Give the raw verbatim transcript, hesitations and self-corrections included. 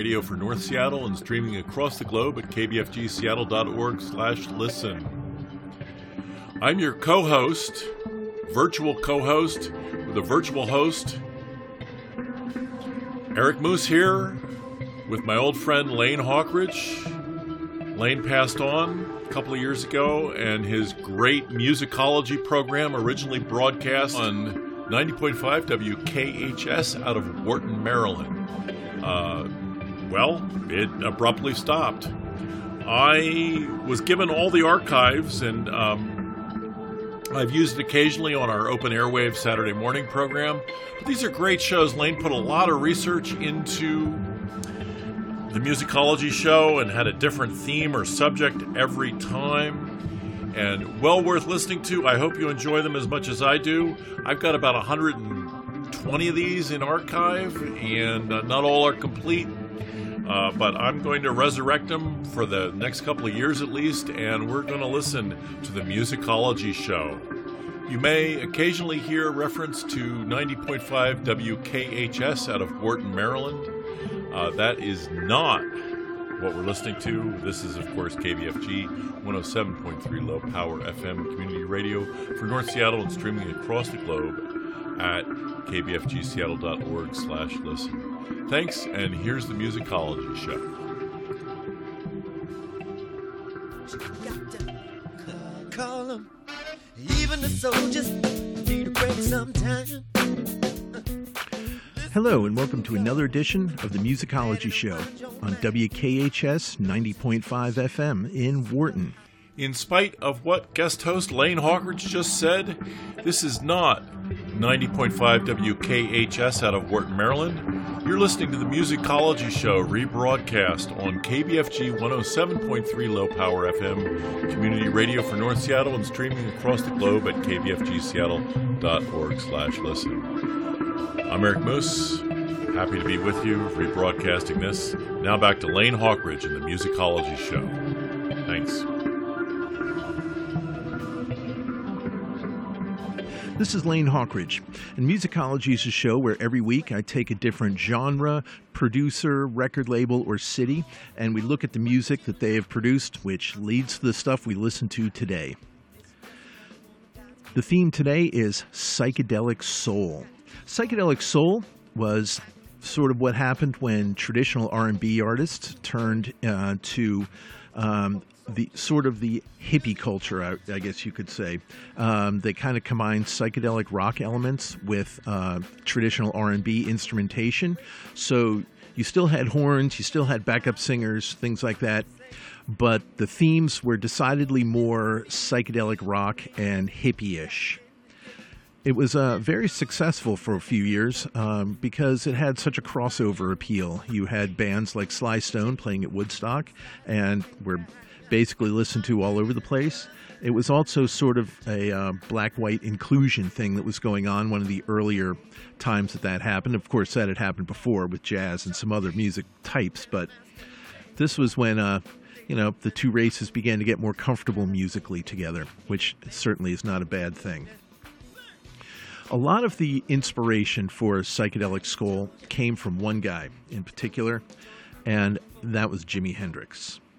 Radio for North Seattle and streaming across the globe at k b f g seattle dot org slash listen. I'm your co-host, virtual co-host, with a virtual host, Eric Moose here, with my old friend Lane Hawkridge. Lane passed on a couple of years ago, and his great musicology program originally broadcast on ninety point five W K H S out of Wharton, Maryland. Uh, well, it abruptly stopped. I was given all the archives, and um, I've used it occasionally on our Open Airwaves Saturday morning program. But these are great shows. Lane put a lot of research into the musicology show and had a different theme or subject every time. And well worth listening to. I hope you enjoy them as much as I do. I've got about one hundred twenty of these in archive, and uh, not all are complete. Uh, but I'm going to resurrect them for the next couple of years at least, and we're going to listen to the musicology show. You may occasionally hear reference to ninety point five W K H S out of Wharton, Maryland. Uh, that is not what we're listening to. This is, of course, K B F G one oh seven point three Low Power F M Community Radio for North Seattle and streaming across the globe at k b f g seattle dot org slash listen. Thanks, and here's the musicology show. Call them. Even the soldiers need a break sometime. Hello, and welcome to another edition of the Musicology Show on W K H S ninety point five F M in Wharton. In spite of what guest host Lane Hawkridge just said, this is not ninety point five W K H S out of Wharton, Maryland. You're listening to the Musicology Show rebroadcast on K B F G one oh seven point three Low Power F M Community Radio for North Seattle and streaming across the globe at k b f g seattle dot org slash listen. I'm Eric Moose, happy to be with you, rebroadcasting this. Now back to Lane Hawkridge and the Musicology Show. Thanks. This is Lane Hawkridge, and Musicology is a show where every week I take a different genre, producer, record label, or city, and we look at the music that they have produced, which leads to the stuff we listen to today. The theme today is psychedelic soul. Psychedelic soul was sort of what happened when traditional R and B artists turned uh, to um, the sort of the hippie culture, I, I guess you could say. Um, they kind of combined psychedelic rock elements with uh, traditional R and B instrumentation. So you still had horns, you still had backup singers, things like that. But the themes were decidedly more psychedelic rock and hippie-ish. It was uh, very successful for a few years um, because it had such a crossover appeal. You had bands like Sly Stone playing at Woodstock and were basically listened to all over the place. It was also sort of a uh, black-white inclusion thing that was going on, one of the earlier times that that happened. Of course, that had happened before with jazz and some other music types, but this was when, uh, you know, the two races began to get more comfortable musically together, which certainly is not a bad thing. A lot of the inspiration for psychedelic soul came from one guy in particular, and that was Jimi Hendrix.